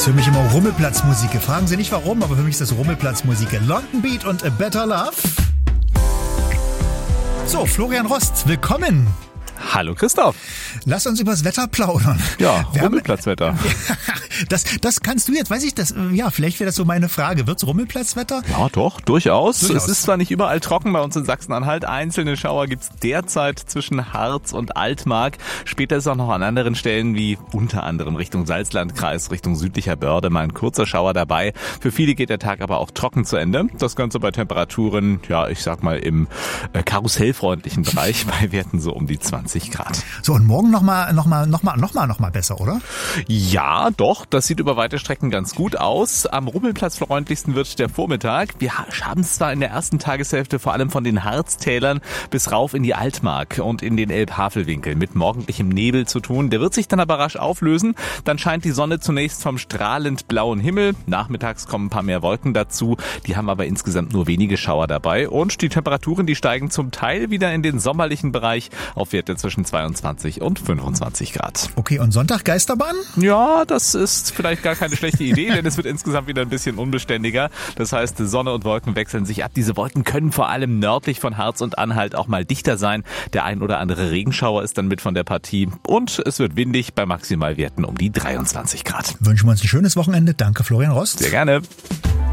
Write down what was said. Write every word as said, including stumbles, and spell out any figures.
ist für mich immer Rummelplatzmusik. Fragen Sie nicht warum, aber für mich ist das Rummelplatzmusik. London Beat und A Better Love. So, Florian Rost, willkommen. Hallo Christoph. Lass uns übers Wetter plaudern. Ja, Rummelplatzwetter. Das, das kannst du jetzt, weiß ich, das, ja, vielleicht wäre das so meine Frage. Wird's Rummelplatzwetter? Ja, doch, durchaus. durchaus. Es ist zwar nicht überall trocken bei uns in Sachsen-Anhalt. Einzelne Schauer gibt's derzeit zwischen Harz und Altmark. Später ist auch noch an anderen Stellen wie unter anderem Richtung Salzlandkreis, Richtung südlicher Börde mal ein kurzer Schauer dabei. Für viele geht der Tag aber auch trocken zu Ende. Das Ganze bei Temperaturen, ja, ich sag mal im äh, karussellfreundlichen Bereich bei Werten so um die zwanzig Grad. So, und morgen nochmal, nochmal, nochmal, nochmal, nochmal besser, oder? Ja, doch, das sieht über weite Strecken ganz gut aus. Am Rummelplatz freundlichsten wird der Vormittag. Wir haben es zwar in der ersten Tageshälfte vor allem von den Harztälern bis rauf in die Altmark und in den Elb-Havel-Winkel mit morgendlichem Nebel zu tun. Der wird sich dann aber rasch auflösen. Dann scheint die Sonne zunächst vom strahlend blauen Himmel. Nachmittags kommen ein paar mehr Wolken dazu. Die haben aber insgesamt nur wenige Schauer dabei. Und die Temperaturen, die steigen zum Teil wieder in den sommerlichen Bereich auf Werte zwischen zweiundzwanzig und fünfundzwanzig Grad. Okay, und Sonntag Geisterbahn? Ja, das ist vielleicht gar keine schlechte Idee, denn es wird insgesamt wieder ein bisschen unbeständiger. Das heißt, Sonne und Wolken wechseln sich ab. Diese Wolken können vor allem nördlich von Harz und Anhalt auch mal dichter sein. Der ein oder andere Regenschauer ist dann mit von der Partie. Und es wird windig bei Maximalwerten um die dreiundzwanzig Grad. Wünschen wir uns ein schönes Wochenende. Danke, Florian Rost. Sehr gerne.